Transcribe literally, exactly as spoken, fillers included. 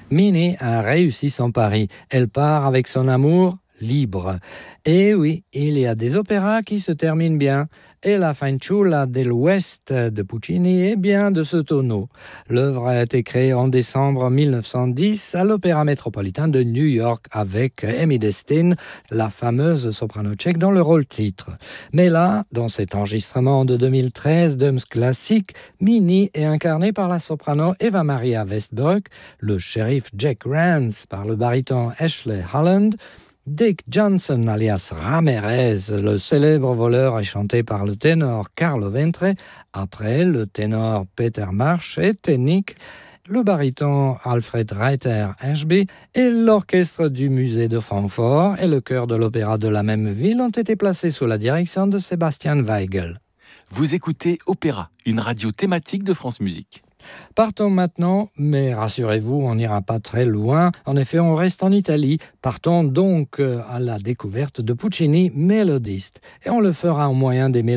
Minnie a réussi son pari. Elle part avec son amour libre. Et oui, il y a des opéras qui se terminent bien. Et la fanciulla dell'Ouest de Puccini est bien de ce tonneau. L'œuvre a été créée en décembre mille neuf cent dix à l'Opéra métropolitain de New York avec Amy Destin, la fameuse soprano tchèque, dans le rôle titre. Mais là, dans cet enregistrement de deux mille treize d'Hums Classique, Minnie est incarnée par la soprano Eva Maria Westbroek, le shérif Jack Rance par le baryton Ashley Holland, Dick Johnson alias Ramirez, le célèbre voleur, est chanté par le ténor Carlo Ventre, après le ténor Peter Marsh et Ténique, le baryton Alfred Reiter-Ashby et l'orchestre du musée de Francfort et le chœur de l'opéra de la même ville ont été placés sous la direction de Sébastien Weigel. Vous écoutez Opéra, une radio thématique de France Musique. Partons maintenant, mais rassurez-vous, on n'ira pas très loin. En effet, on reste en Italie. Partons donc à la découverte de Puccini, mélodiste. Et on le fera au moyen des mélodies